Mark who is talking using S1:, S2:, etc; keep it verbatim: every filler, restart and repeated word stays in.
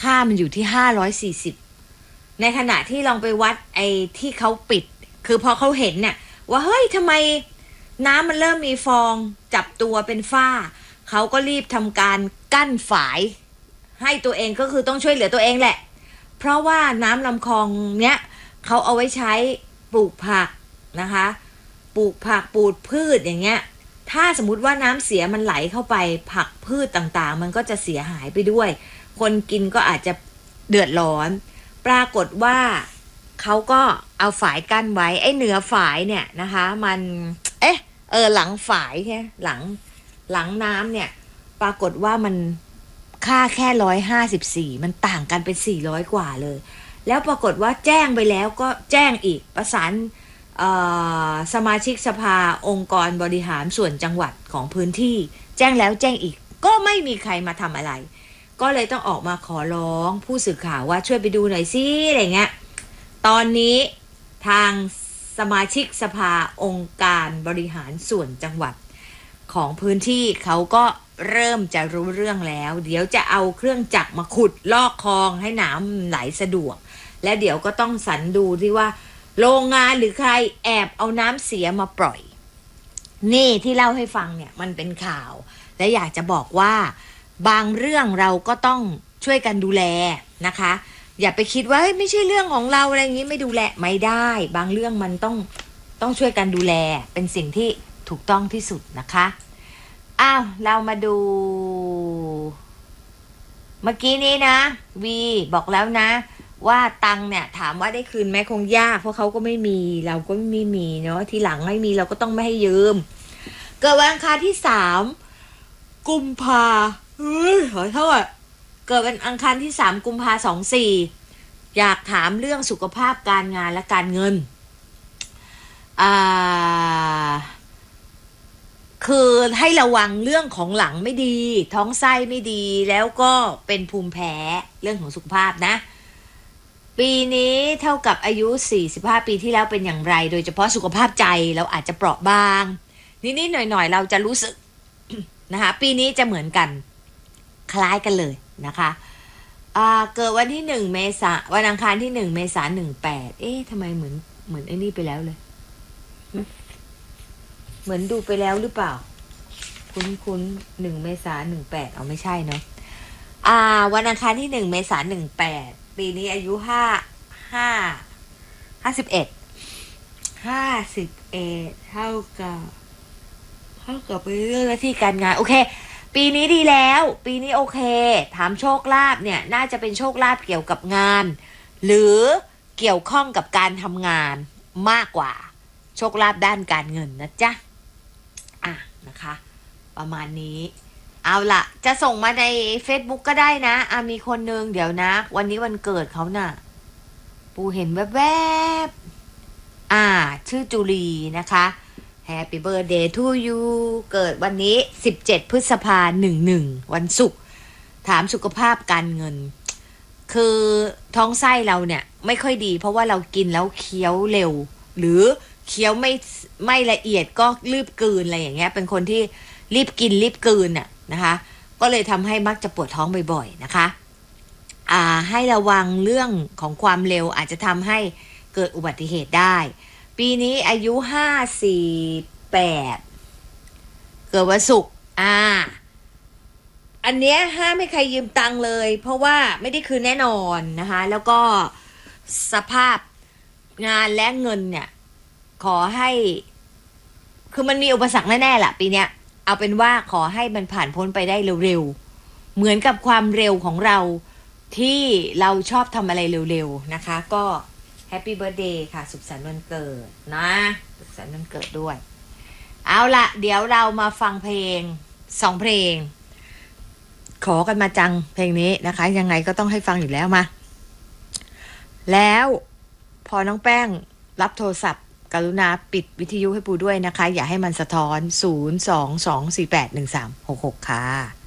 S1: ค่ามันอยู่ที่ห้าร้อยสี่สิบในขณะที่ลองไปวัดไอ้ที่เขาปิดคือพอเขาเห็นเนี่ยว่าเฮ้ยทำไมน้ำมันเริ่มมีฟองจับตัวเป็นฝ้าเขาก็รีบทำการกั้นฝายให้ตัวเองก็คือต้องช่วยเหลือตัวเองแหละเพราะว่าน้ำลำคลองเนี้ยเขาเอาไว้ใช้ปลูกผักนะคะปลูกผักปลูกพืชอย่างเงี้ยถ้าสมมุติว่าน้ำเสียมันไหลเข้าไปผักพืชต่างๆมันก็จะเสียหายไปด้วยคนกินก็อาจจะเดือดร้อนปรากฏว่าเขาก็เอาฝายกั้นไว้ไอ้เหนือฝายเนี่ยนะคะมันเอ๊ะเออหลังฝายใช่หลังหลังน้ำเนี่ยปรากฏว่ามันค่าแค่ร้อยห้าสิบสี่มันต่างกันเป็นสี่ร้อยกว่าเลยแล้วปรากฏว่าแจ้งไปแล้วก็แจ้งอีกประสานสมาชิกสภาองค์กรบริหารส่วนจังหวัดของพื้นที่แจ้งแล้วแจ้งอีกก็ไม่มีใครมาทำอะไรก็เลยต้องออกมาขอร้องผู้สื่อข่าวว่าช่วยไปดูหน่อยสิอะไรเงี้ยตอนนี้ทางสมาชิกสภาองค์การบริหารส่วนจังหวัดของพื้นที่เขาก็เริ่มจะรู้เรื่องแล้วเดี๋ยวจะเอาเครื่องจักรมาขุดลอกคลองให้น้ำไหลสะดวกและเดี๋ยวก็ต้องสรรดูที่ว่าโรงงานหรือใครแอบเอาน้ำเสียมาปล่อยนี่ที่เล่าให้ฟังเนี่ยมันเป็นข่าวและอยากจะบอกว่าบางเรื่องเราก็ต้องช่วยกันดูแลนะคะอย่าไปคิดว่าไม่ใช่เรื่องของเราอะไรอย่างนี้ไม่ดูแลไม่ได้บางเรื่องมันต้องต้องช่วยกันดูแลเป็นสิ่งที่ถูกต้องที่สุดนะคะอ้าวเรามาดูเมื่อกี้นี้นะวีบอกแล้วนะว่าตังเนี่ยถามว่าได้คืนไหมคงยากเพราะเขาก็ไม่มีเราก็ไม่มีเนาะทีหลังไม่มีเราก็ต้องไม่ให้ยืมเกิดวันอังคารที่สามกุมภาเฮ้ยขอโทษเกิดวันอังคารที่สามกุมภาสองสี่อยากถามเรื่องสุขภาพการงานและการเงินอ่าคือให้ระวังเรื่องของหลังไม่ดีท้องไส้ไม่ดีแล้วก็เป็นภูมิแพ้เรื่องของสุขภาพนะปีนี้เท่ากับอายุสี่สิบห้าปีที่แล้วเป็นอย่างไรโดยเฉพาะสุขภาพใจเราอาจจะเปราะบางนิดๆหน่อยๆเราจะรู้สึก นะคะปีนี้จะเหมือนกันคล้ายกันเลยนะคะอ่าเกิดวันที่หนึ่งเมษาวันอังคารที่หนึ่งเมษายนหนึ่งแปดเอ๊ะทำไมเหมือนเหมือนไอ้นี่ไปแล้วเลยเหมือนดูไปแล้วหรือเปล่าคุ้นคุ้นหนึ่งเมษายนหนึ่งแปดเอาไม่ใช่เนาะอ่าวันอังคารที่หนึ่งเมษายนหนึ่งแปดปีนี้อายุห้าห้าห้าสิบเอ็ดห้าสิบเอ็ดเท่ากับเท่ากับไปเรื่องหน้าที่การงานโอเคปีนี้ดีแล้วปีนี้โอเคถามโชคลาภเนี่ยน่าจะเป็นโชคลาภเกี่ยวกับงานหรือเกี่ยวข้องกับการทำงานมากกว่าโชคลาภด้านการเงินนะจ๊ะอ่ะนะคะประมาณนี้เอาล่ะจะส่งมาใน Facebook ก็ได้นะอ่ะมีคนนึงเดี๋ยวนะวันนี้วันเกิดเขาน่ะปูเห็นแวบๆอ่าชื่อจุลีนะคะ Happy birthday to you เกิดวันนี้สิบเจ็ดพฤษภาคมสิบเอ็ดวันศุกร์ถามสุขภาพการเงินคือท้องไส้เราเนี่ยไม่ค่อยดีเพราะว่าเรากินแล้วเคี้ยวเร็วหรือเคี้ยวไม่ไม่ละเอียดก็รีบกลืนอะไรอย่างเงี้ยเป็นคนที่รีบกินรีบกลืนน่ะนะคะก็เลยทำให้มักจะปวดท้องบ่อยๆนะคะอ่าให้ระวังเรื่องของความเร็วอาจจะทำให้เกิดอุบัติเหตุได้ปีนี้อายุห้าสี่แปดเกิดวันศุกร์อ่าอันเนี้ยห้ามให้ใครยืมตังค์เลยเพราะว่าไม่ได้คืนแน่นอนนะคะแล้วก็สภาพงานและเงินเนี่ยขอให้คือมันมีอุปสรรคแน่ๆแหละปีเนี้ยเอาเป็นว่าขอให้มันผ่านพ้นไปได้เร็วๆเหมือนกับความเร็วของเราที่เราชอบทำอะไรเร็วๆนะคะก็แฮปปี้เบิร์ธเดย์ค่ะสุขสันต์วันเกิดนะสุขสันต์วันเกิดด้วยเอาละเดี๋ยวเรามาฟังเพลงสองเพลงขอกันมาจังเพลงนี้นะคะยังไงก็ต้องให้ฟังอยู่แล้วมาแล้วพอน้องแป้งรับโทรศัพท์กรุณาปิดวิทยุให้ปูด้วยนะคะอย่าให้มันสะท้อนศูนย์ สอง สอง สี่ แปด หนึ่ง สาม หก หกค่ะ